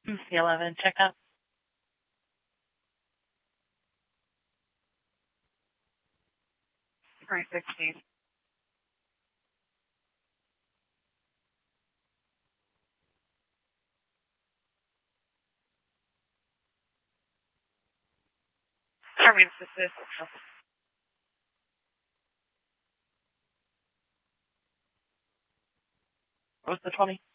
C11, check up. Right, 16. Charming assist. What was the 20?